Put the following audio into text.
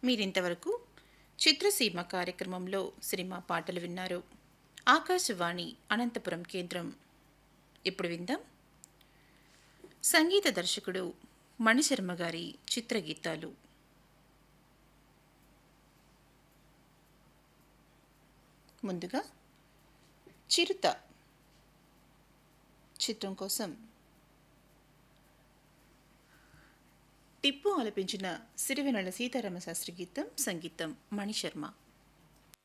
మీరింతవరకు చిత్రసీమ కార్యక్రమంలో సినిమా పాటలు విన్నారు. ఆకాశవాణి అనంతపురం కేంద్రం. ఇప్పుడు విందాం సంగీత దర్శకుడు మణిశర్మ గారి చిత్రగీతాలు. ముందుగా చిరుత చిత్రం కోసం టిప్పు ఆలపించిన సిరివెన్నెల సీతారామ శాస్త్రి గీతం, సంగీతం మణిశర్మ.